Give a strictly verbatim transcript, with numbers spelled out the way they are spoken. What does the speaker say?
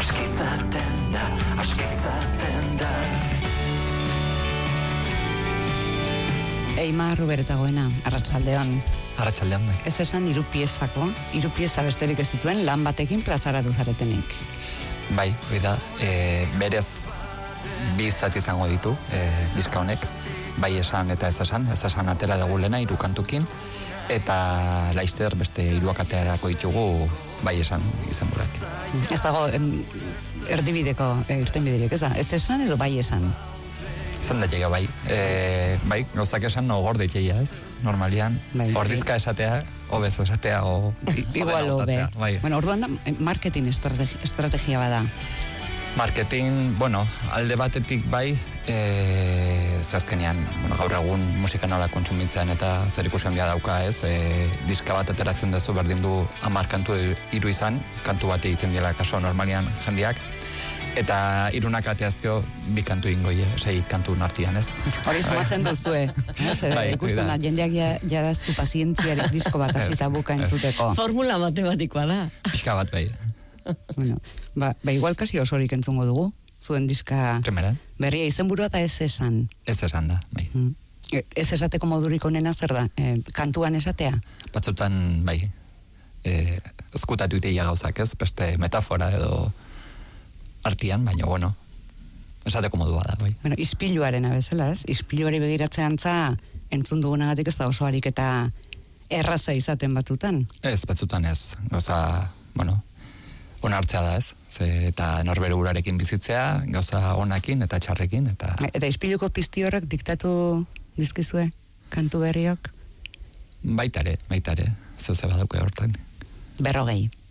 askizaten da, askizaten da. Eima Ruberetagoena, arratsaldeon. Arratsaldean bai. Ez esan hiru piezako, hiru pieza besterik ez dituen lan batekin plazaratu zaretenik. Bai, hori da, e, berez bi zati izango ditu, e, diska honek, bai esan eta ez esan, ez esan atera dugu lehena hiru kantukin, eta laizter beste hiruak aterako ditugu bai esan izenburak. Ez dago em, erdibideko e, irtenbiderik, ez da? Ez esan edo bai esan? Zan da llega bai, e, bai, gauzak esan no gorde txeia, ez? Normalian, bai, ordizka esatea, hobez esatea, o... Igual hobe. Bai. Bueno, orduan da, marketing estrategia, estrategia bada. Marketing, bueno, alde batetik bai, e, zazkenean, bueno, gaur egun musika nola kontsumitzen eta zer ikusi handia dauka, ez? E, diska bat ateratzen duzu berdin du hamar kantu hiru izan, kantu bat egiten diela kaso normalian jendiak, eta irunak ateazkeo bi kantu ingoi, sei kantu nartian, ez? Hori somatzen duzue. Bai, ikusten da, jendeak jadaztu pazientziarik disko bat hasita buka entzuteko. Formula matematikoa da. Pixka bat bai. Bueno, ba, ba igual kasi osorik entzungo dugu, zuen diska Primera. berria izenburua eta ez esan. Ez esan da, bai. Mm. Ez esateko modurik onena zer da? E, kantuan esatea? Batzutan, bai, e, ezkutatu iteia gauzak, ez? Beste metafora edo artian, baina, bueno, esateko modua da, bai. Bueno, ispiluaren abezela, ez? Ispiluari begiratzean za, entzun dugunagatik ez da oso harik eta erraza izaten batzutan. Ez, batzutan ez. Gauza, bueno, onartzea da, ez? Ze, eta norbere urarekin bizitzea, gauza onakin eta txarrekin, eta... Eta ispiluko pizti horrek diktatu dizkizue, kantu berriok? Baitare, baitare, zeu ze badauke hortan. Berrogei.